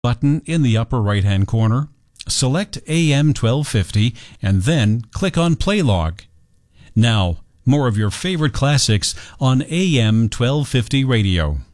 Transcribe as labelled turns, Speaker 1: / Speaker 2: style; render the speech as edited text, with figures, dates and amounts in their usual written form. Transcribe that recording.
Speaker 1: button in the upper right-hand corner, select AM 1250, and then click on Play Log. Now, more of your favorite classics on AM 1250 radio.